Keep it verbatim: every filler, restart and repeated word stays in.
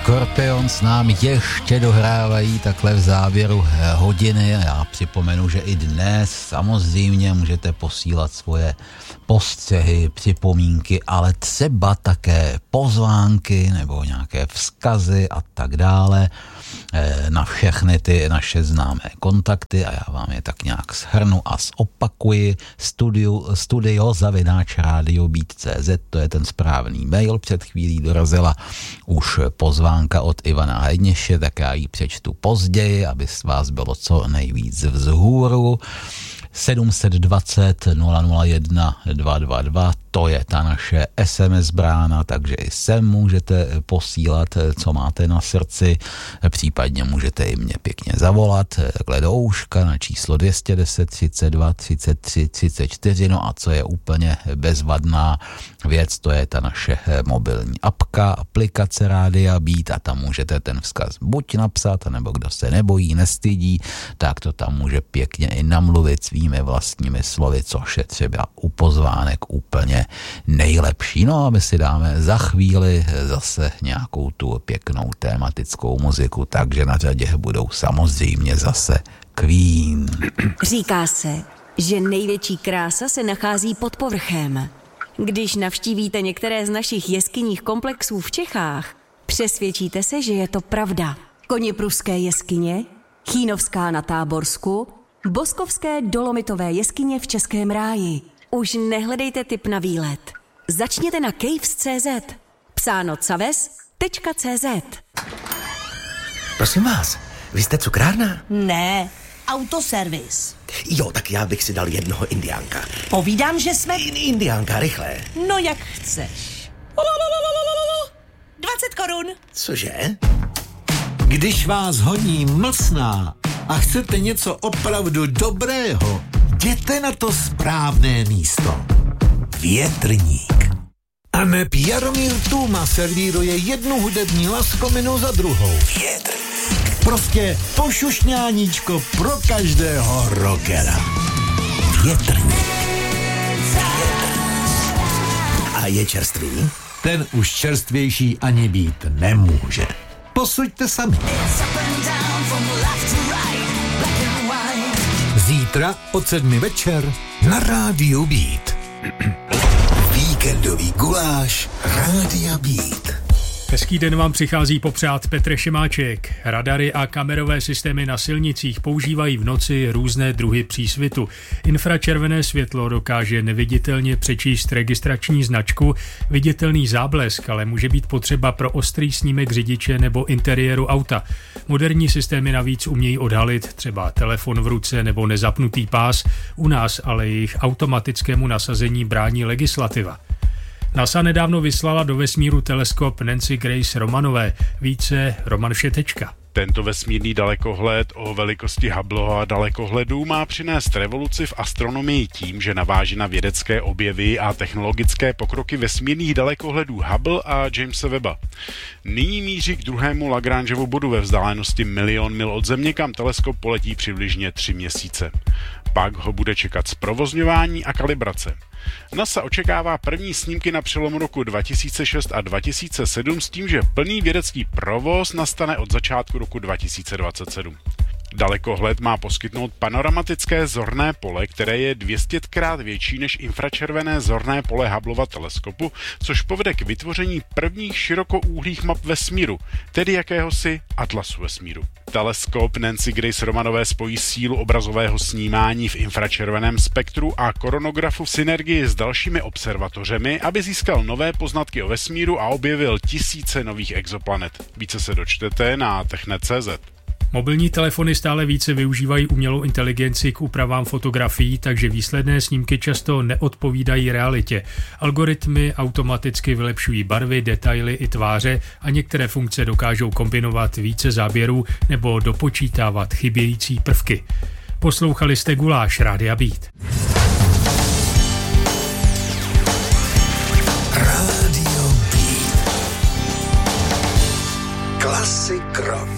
Scorpions nám ještě dohrávají takhle v závěru hodiny. Já připomenu, že i dnes samozřejmě můžete posílat svoje postřehy, připomínky, ale třeba také pozvánky nebo nějaké vzkazy a tak dále na všechny ty naše známé kontakty a já vám je tak nějak shrnu a zopakuji. Studio, studio zavináč rádio beat tečka cé zet, to je ten správný mail, před chvílí dorazila už pozvánka od Ivana Hajněše, tak já ji přečtu později, aby s vás bylo co nejvíc vzhůru. sedm set dvacet nula nula jedna dva dva dva, to je ta naše es em es brána, takže i sem můžete posílat, co máte na srdci, případně můžete i mě pěkně zavolat, takhle do ouška na číslo dvě stě deset třicet dva třicet tři třicet čtyři, no a co je úplně bezvadná věc, to je ta naše mobilní apka, aplikace Rádia Beat a tam můžete ten vzkaz buď napsat, nebo kdo se nebojí, nestydí, tak to tam může pěkně i namluvit svými vlastními slovy, což je třeba u pozvánek úplně nejlepší. No a my si dáme za chvíli zase nějakou tu pěknou tématickou muziku, takže na řadě budou samozřejmě zase Queen. Říká se, že největší krása se nachází pod povrchem. Když navštívíte některé z našich jeskyních komplexů v Čechách, přesvědčíte se, že je to pravda. Koněpruské jeskyně, Chínovská na Táborsku, Boskovské dolomitové jeskyně v Českém ráji. Už nehledejte tip na výlet. Začněte na caves tečka cé zet. Psáno caves tečka cé zet. Prosím vás, vy jste cukrárna? Ne, autoservis. Jo, tak já bych si dal jednoho indiánka. Povídám, že jsme... In, indiánka, rychle. No jak chceš. dvacet korun. Cože? Když vás honí mlsná a chcete něco opravdu dobrého, jděte na to správné místo. Větrník. A neb Jaromír Tůma servíruje jednu hudební laskominu za druhou. Větrník. Prostě pošušňáníčko pro každého rockera. Větrník. A je čerstvý? Ten už čerstvější ani být nemůže. Posuďte sami. Zítra od sedmi večer na Rádiu Beat. Víkendový guláš Rádia Beat. Hezký den vám přichází popřát Petr Šimáček. Radary a kamerové systémy na silnicích používají v noci různé druhy přísvitu. Infračervené světlo dokáže neviditelně přečíst registrační značku, viditelný záblesk ale může být potřeba pro ostrý snímek řidiče nebo interiéru auta. Moderní systémy navíc umějí odhalit třeba telefon v ruce nebo nezapnutý pás, u nás ale jejich automatickému nasazení brání legislativa. NASA nedávno vyslala do vesmíru teleskop Nancy Grace Romanové. Více Roman Všetečka. Tento vesmírný dalekohled o velikosti Hubbleho dalekohledu má přinést revoluci v astronomii tím, že naváží na vědecké objevy a technologické pokroky vesmírných dalekohledů Hubble a Jamesa Webba. Nyní míří k druhému Lagrangeovu bodu ve vzdálenosti milion mil od Země, kam teleskop poletí přibližně tři měsíce. Pak ho bude čekat zprovozňování a kalibrace. NASA očekává první snímky na přelomu roku dva tisíce šest a dva tisíce sedm s tím, že plný vědecký provoz nastane od začátku roku dva tisíce dvacet sedm. Dalekohled má poskytnout panoramatické zorné pole, které je dvě stě krát větší než infračervené zorné pole Hubbleova teleskopu, což povede k vytvoření prvních širokoúhlých map vesmíru, tedy jakéhosi atlasu vesmíru. Teleskop Nancy Grace Romanové spojí sílu obrazového snímání v infračerveném spektru a koronografu v synergii s dalšími observatořemi, aby získal nové poznatky o vesmíru a objevil tisíce nových exoplanet. Více se dočtete na technet tečka cé zet. Mobilní telefony stále více využívají umělou inteligenci k úpravám fotografií, takže výsledné snímky často neodpovídají realitě. Algoritmy automaticky vylepšují barvy, detaily i tváře a některé funkce dokážou kombinovat více záběrů nebo dopočítávat chybějící prvky. Poslouchali jste Guláš Rádia Beat. Rádio Beat. Klasik rock.